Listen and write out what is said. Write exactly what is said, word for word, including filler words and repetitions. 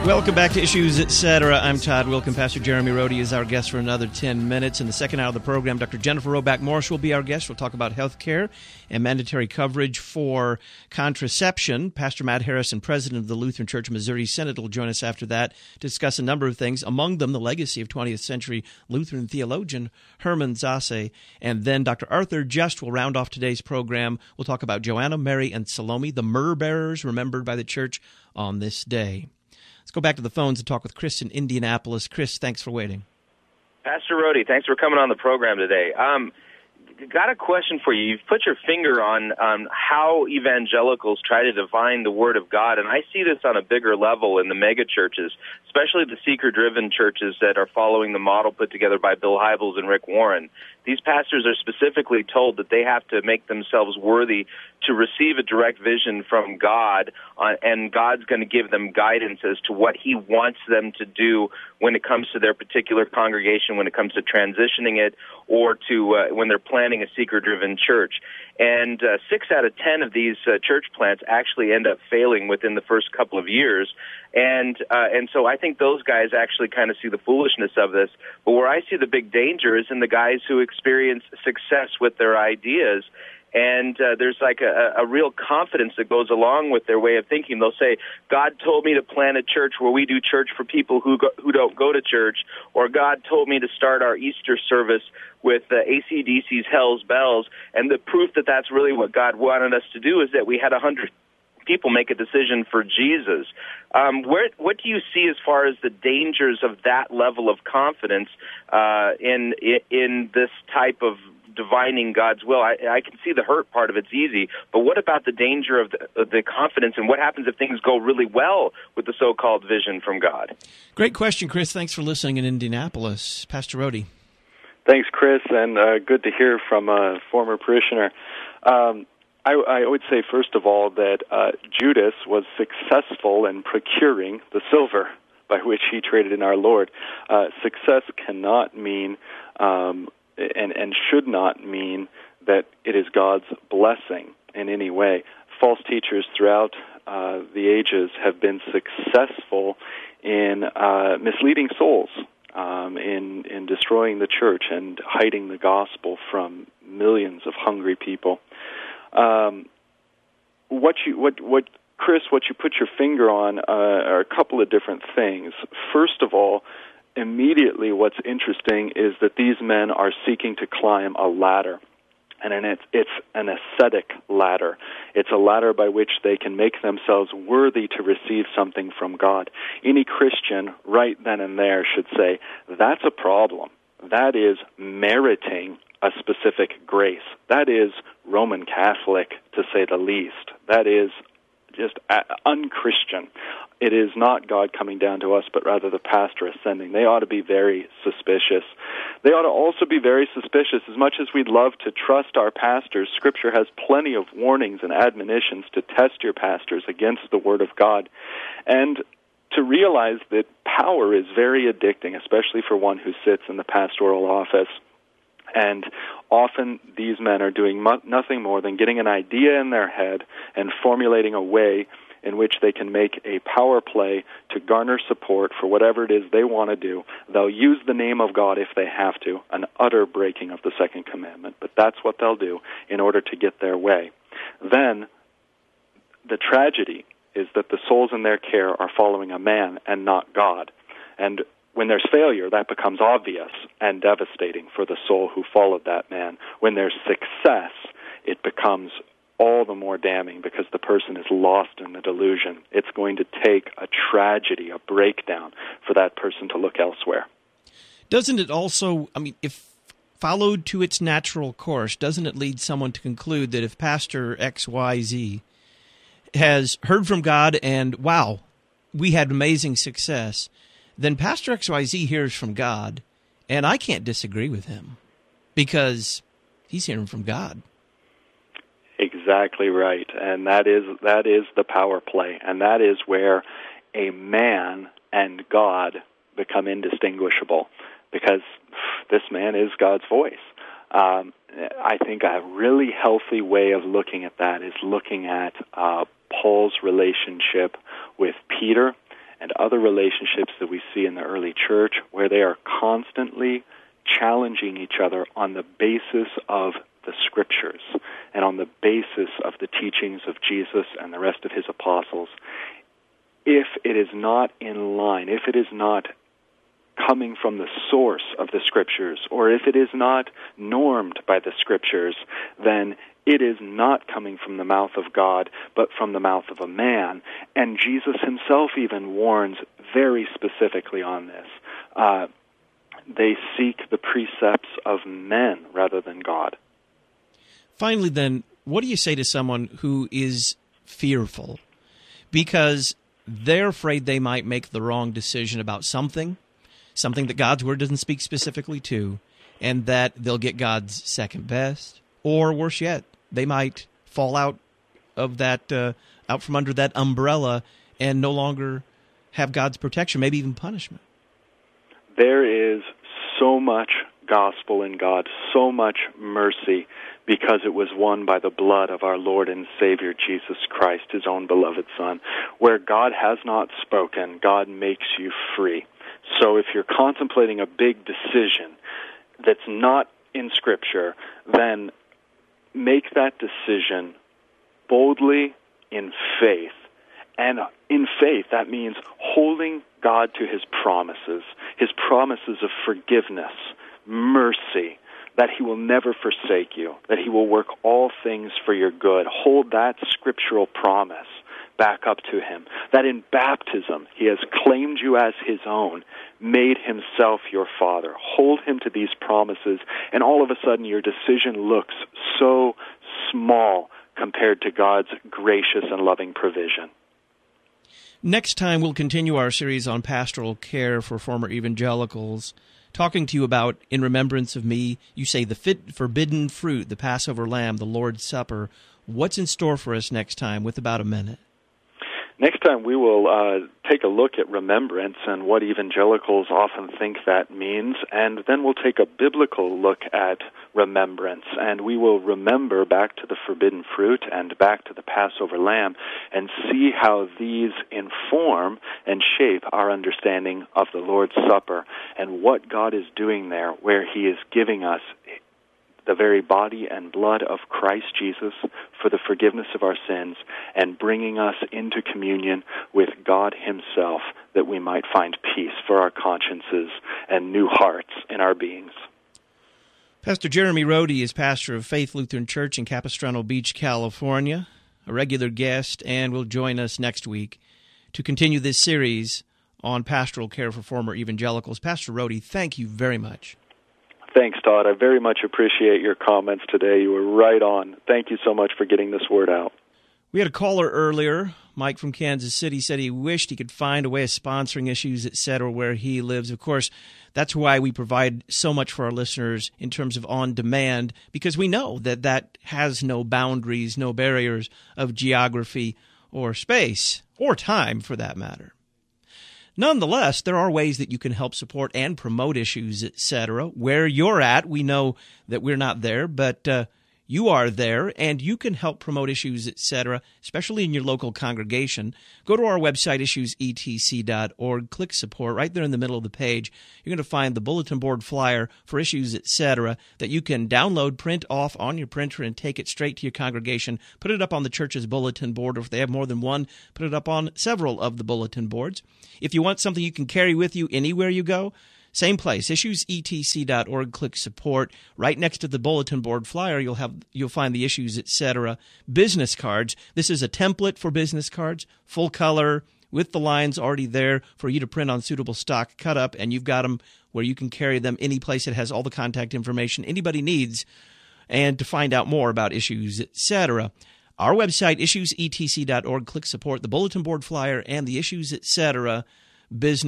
Welcome back to Issues, et cetera. I'm Todd Wilken. Pastor Jeremy Rhodey is our guest for another ten minutes. In the second hour of the program, Doctor Jennifer Roback-Morris will be our guest. We'll talk about health care and mandatory coverage for contraception. Pastor Matt Harrison, president of the Lutheran Church of Missouri Synod, will join us after that to discuss a number of things, among them the legacy of twentieth century Lutheran theologian Herman Zase. And then Doctor Arthur Just will round off today's program. We'll talk about Joanna, Mary, and Salome, the myrrh bearers remembered by the church on this day. Let's go back to the phones and talk with Chris in Indianapolis. Chris, thanks for waiting. Pastor Rhodey, thanks for coming on the program today. Um, got a question for you. You've put your finger on um, how evangelicals try to define the Word of God, and I see this on a bigger level in the mega churches, especially the seeker-driven churches that are following the model put together by Bill Hybels and Rick Warren. These pastors are specifically told that they have to make themselves worthy to receive a direct vision from God, uh, and God's going to give them guidance as to what He wants them to do when it comes to their particular congregation, when it comes to transitioning it, or to uh, when they're planning a seeker-driven church. And uh, six out of ten of these uh, church plants actually end up failing within the first couple of years. And uh, and so I think those guys actually kind of see the foolishness of this. But where I see the big danger is in the guys who experience success with their ideas. And uh, there's like a, a real confidence that goes along with their way of thinking. They'll say, God told me to plant a church where we do church for people who go, who don't go to church, or God told me to start our Easter service with uh, A C D C's Hell's Bells. And the proof that that's really what God wanted us to do is that we had a hundred people make a decision for Jesus. Um, where, what do you see as far as the dangers of that level of confidence uh, in, in in this type of divining God's will? I, I can see the hurt part of it's easy, but what about the danger of the, of the confidence, and what happens if things go really well with the so-called vision from God? Great question, Chris. Thanks for listening in Indianapolis. Pastor Rhodey. Thanks, Chris, and uh, good to hear from a former parishioner. Um, I, I would say, first of all, that uh, Judas was successful in procuring the silver by which he traded in our Lord. Uh, success cannot mean um, and, and should not mean that it is God's blessing in any way. False teachers throughout uh, the ages have been successful in uh, misleading souls, um, in, in destroying the church and hiding the gospel from millions of hungry people. Um, what you, what, what, Chris, what you put your finger on uh, are a couple of different things. First of all, immediately what's interesting is that these men are seeking to climb a ladder, and it's, it's an ascetic ladder. It's a ladder by which they can make themselves worthy to receive something from God. Any Christian right then and there should say, that's a problem. That is meriting a specific grace. That is Roman Catholic, to say the least. That is just unchristian. It is not God coming down to us, but rather the pastor ascending. They ought to be very suspicious. They ought to also be very suspicious. As much as we'd love to trust our pastors, Scripture has plenty of warnings and admonitions to test your pastors against the Word of God, and to realize that power is very addicting, especially for one who sits in the pastoral office. And often these men are doing mo- nothing more than getting an idea in their head and formulating a way in which they can make a power play to garner support for whatever it is they want to do. They'll use the name of God if they have to, an utter breaking of the second commandment, but that's what they'll do in order to get their way. Then the tragedy is that the souls in their care are following a man and not God. And when there's failure, that becomes obvious and devastating for the soul who followed that man. When there's success, it becomes all the more damning because the person is lost in the delusion. It's going to take a tragedy, a breakdown, for that person to look elsewhere. Doesn't it also, I mean, if followed to its natural course, doesn't it lead someone to conclude that if Pastor X Y Z has heard from God and, wow, we had amazing success, then Pastor X Y Z hears from God, and I can't disagree with him because he's hearing from God. Exactly right, and that is that is the power play, and that is where a man and God become indistinguishable, because this man is God's voice. Um, I think a really healthy way of looking at that is looking at uh, Paul's relationship with Peter and other relationships that we see in the early church, where they are constantly challenging each other on the basis of the Scriptures and on the basis of the teachings of Jesus and the rest of his apostles, if it is not in line, if it is not coming from the source of the Scriptures, or if it is not normed by the Scriptures, then it is not coming from the mouth of God, but from the mouth of a man. And Jesus himself even warns very specifically on this. Uh, they seek the precepts of men rather than God. Finally, then, what do you say to someone who is fearful because they're afraid they might make the wrong decision about something, something that God's Word doesn't speak specifically to, and that they'll get God's second best, or worse yet, they might fall out of that, uh, out from under that umbrella and no longer have God's protection, maybe even punishment? There is so much gospel in God, so much mercy, because it was won by the blood of our Lord and Savior Jesus Christ, his own beloved Son. Where God has not spoken, God makes you free. So if you're contemplating a big decision that's not in Scripture, then make that decision boldly in faith. And in faith, that means holding God to his promises, his promises of forgiveness, mercy, that he will never forsake you, that he will work all things for your good. Hold that scriptural promise back up to him, that in baptism he has claimed you as his own, made himself your father. Hold him to these promises, and all of a sudden your decision looks so small compared to God's gracious and loving provision. Next time, we'll continue our series on pastoral care for former evangelicals, talking to you about In Remembrance of Me. You say the fit, forbidden fruit, the Passover lamb, the Lord's Supper. What's in store for us next time with about a minute? Next time we will uh, take a look at remembrance and what evangelicals often think that means, and then we'll take a biblical look at remembrance, and we will remember back to the forbidden fruit and back to the Passover lamb and see how these inform and shape our understanding of the Lord's Supper and what God is doing there, where he is giving us the very body and blood of Christ Jesus for the forgiveness of our sins and bringing us into communion with God himself, that we might find peace for our consciences and new hearts in our beings. Pastor Jeremy Rode is pastor of Faith Lutheran Church in Capistrano Beach, California, a regular guest, and will join us next week to continue this series on pastoral care for former evangelicals. Pastor Rode, thank you very much. Thanks, Todd. I very much appreciate your comments today. You were right on. Thank you so much for getting this word out. We had a caller earlier. Mike from Kansas City said he wished he could find a way of sponsoring Issues, et cetera, where he lives. Of course, that's why we provide so much for our listeners in terms of on-demand, because we know that that has no boundaries, no barriers of geography or space, or time for that matter. Nonetheless, there are ways that you can help support and promote Issues, et cetera. Where you're at, we know that we're not there, but uh, you are there, and you can help promote Issues, et cetera, especially in your local congregation. Go to our website, issues e t c dot org, click support. Right there in the middle of the page, you're going to find the bulletin board flyer for Issues, et cetera, that you can download, print off on your printer, and take it straight to your congregation. Put it up on the church's bulletin board, or if they have more than one, put it up on several of the bulletin boards. If you want something you can carry with you anywhere you go, same place, issues e t c dot org, click support. Right next to the bulletin board flyer, you'll have you'll find the Issues, et cetera business cards. This is a template for business cards, full color, with the lines already there for you to print on suitable stock, cut up, and you've got them where you can carry them any place that has all the contact information anybody needs, and to find out more about Issues, et cetera. Our website, issues e t c dot org, click support, the bulletin board flyer, and the Issues, et cetera business